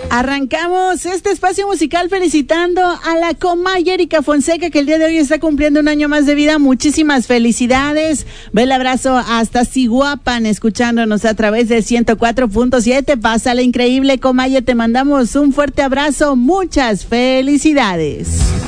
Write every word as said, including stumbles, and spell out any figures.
Arrancamos este espacio musical felicitando a la comay Erika Fonseca, que el día de hoy está cumpliendo un año más de vida. Muchísimas felicidades. Ve el abrazo hasta Siguapan, escuchándonos a través de ciento cuatro punto siete. Pásale increíble, comay. Te mandamos un fuerte abrazo. Muchas felicidades.